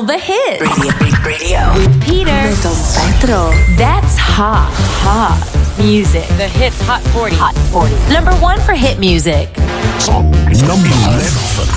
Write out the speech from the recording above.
the hits. Radio. With Peter. Don Petro. That's hot music. The hits Hot 40. Hot 40. Number 1 for hit music. Number 11.